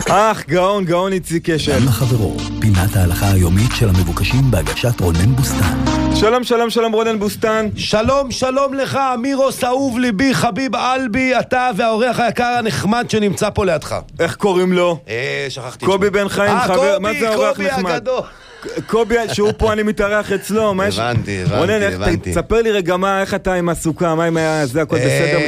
גאון, גאון איציק קשת. גם לחברו, פינת ההלכה היומית של המבוקשים בהגשת רונן בוסטן. שלום, שלום, שלום רונן בוסטן. שלום, שלום לך, אמירוס, אהוב ליבי, חביב אלבי, אתה והאורח היקר הנחמד שנמצא פה לידך. איך קוראים לו? שכחתי. קובי בן חיים, חבר, מה זה האורח נחמד? קובי הגדול. קובי, שהוא פה אני מתארח אצלו. הבנתי. תספר לי רגע איך אתה עם הסוכה, מה עם זה הכל בסדר,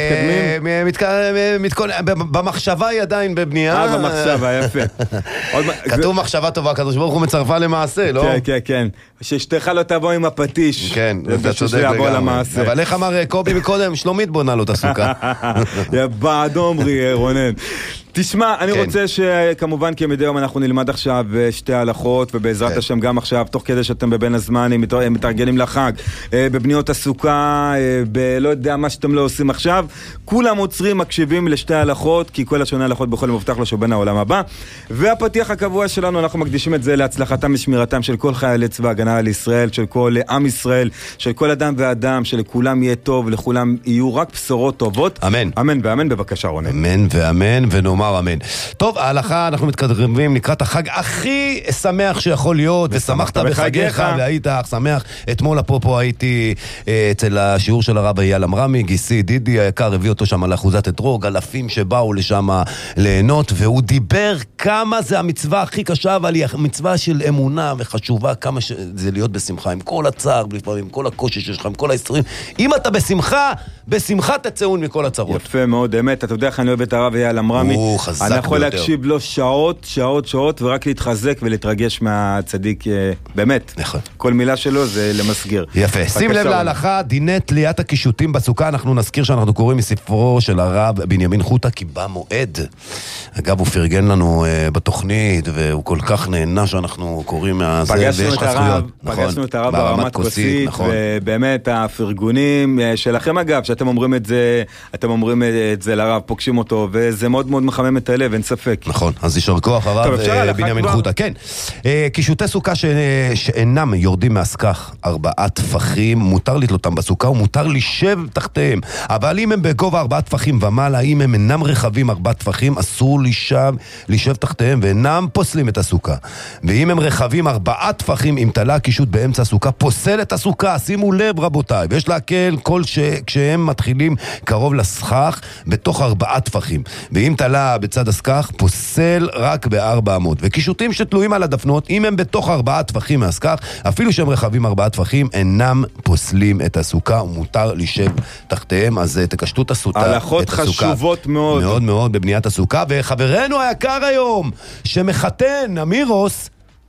מתקדמים? במחשבה היא עדיין בבנייה. במחשבה, יפה. כתוב מחשבה טובה, הקדוש ברוך הוא מצרפה למעשה, לא? כן. שאשתך לא תבוא עם הפטיש. כן, אתה צודק לגמרי. אבל איך אמר קובי מקודם, שלומית בונה לו את הסוכה. בעד אומרי, רונן. תשמע, אני רוצה שכמובן כמדי יום אנחנו נלמד עכשיו שתי הלכות, ובעזרת השם גם עכשיו, תוך כדי שאתם בבין הזמן, הם מתארגנים לחג, בבניות הסוכה, לא יודע מה שאתם לא עושים עכשיו, כולם עוצרים, מקשיבים לשתי הלכות, כי כל השונה הלכות בכל מובטח לו שבין העולם הבא. והפתיח הקבוע שלנו, אנחנו מקדישים את זה להצלחתם ושמירתם של כל חיילי צבא הגנה לישראל, של כל עם ישראל, של כל אדם ואדם, שלכולם יהיה טוב, לכולם יהיו רק בשורות טובות. אמן. אמן ואמן, בבקשה רונן. אמן ואמן ונאמר אמן. טוב, ההלכה, אנחנו מתקרבים לקראת החג הכי שמח שיכול להיות, ושמחת בחגיך, והיית שמח. אתמול אפרופו הייתי אצל השיעור של הרב אייל אמרמי, גיסי דידי היקר הביא אותו שם לאחוזת אתרוג, אלפים שבאו לשם ליהנות, והוא דיבר כמה זה המצווה הכי קשה, אבל היא מצווה של אמונה וחשובה, כמה זה להיות בשמחה, עם כל הצער, עם כל הקושי שלך, עם כל היצרים. אם אתה בשמחה תצאון מכל הצרות. יפה מאוד, אמת. אתה יודע איך אני אוהב את הרב אייל אמרמי. הוא חזק ביותר. אני יכול להקשיב לו שעות, ורק להתחזק ולהתרגש מהצדיק, באמת. נכון. כל מילה שלו זה למסגיר. יפה. שים לב להלכה, דיני תליית הקישוטים בסוכה, אנחנו נזכיר שאנחנו קוראים מספרו של הרב בנימין חוטה, כי בא מועד. אגב, הוא פרגן לנו בתוכנית, והוא כל כך נהנה שאנחנו קוראים מהזה, פגשנו את הרב ברמת כוסית, ובאמת הפרגונים שלכם אגב, שאתם אומרים את זה לרב, פוגשים אותו, וזה מאוד מאוד מחמם את הלב, אין ספק. נכון, אז יישר כוח הרב בנימין חוטה. כן, קישוטי סוכה שאינם יורדים מהסכך, 4 טפחים, מותר לתלותם בסוכה, ומותר לשב תחתיהם. אבל אם הם בגובה 4 טפחים ומעלה, אם הם אינם רחבים 4 טפחים, אסור לשב תחתיהם, ואינם פוסלים את הסוכה. ואם הם רחבים 4 טפחים, אם תלה הקישוט באמצע הסוכה, פוסל את הסוכה. שימו לב רבותיי, ויש להקל כשהם מתחילים קרוב לסכך, בתוך 4 טפחים. ואם תלה בצד הסכך, פוסל רק ב4 אמות. וקישוטים שתלויים על הדפנות, אם הם בתוך 4 טפחים מהסכך, אפילו שהם רחבים 4 טפחים, אינם פוסלים את הסוכה, ומותר לשב תחתיהם. אז תקשטו את הסוכה. הלכות חשובות מאוד. מאוד מאוד בבניית הסוכה. וחברנו היקר היום, שמחתן, אמירוס,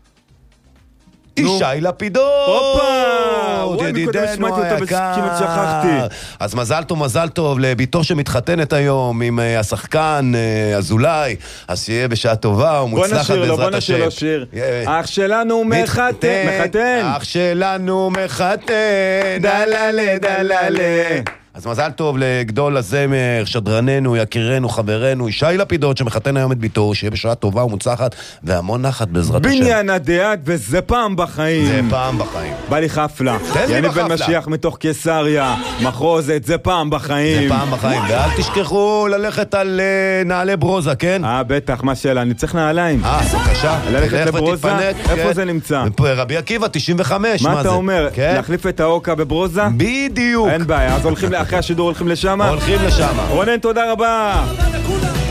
ישי לפידות. הופה! מקודם שמעתי אותה כמעט שכחתי. אז מזל טוב לביתו שמתחתנת היום עם השחקן אזולאי, אז שיהיה בשעה טובה ומוצלחת בעזרת השם. בוא נשיר. אח שלנו מחתן. אח שלנו מחתן. דללה דללה. אז מזל טוב לגדול הזמר, שדרננו, יקירנו, חברנו, ישי לפידות שמחתן היום את ביתו, שיהיה בשעה טובה ומוצלחת והמון נחת בעזרת השם. בניין הדעת, וזה פעם בחיים. זה פעם בחיים. בא לי חפלה. יניב בן משיח מתוך קיסריה, מחרוזת, זה פעם בחיים. זה פעם בחיים. ואל תשכחו ללכת על נעלי ברוזה, כן? בטח, מה שאלה? אני צריך נעליים. בבקשה. ללכת לברוזה? איפה זה נמצא? רבי עקיבא, 95. מה אתה אומר? להחליף את האוקה בברוזה? בדיוק. אין בעיה, אז אחרי השידור הולכים לשם? הולכים לשם. רונן, תודה רבה.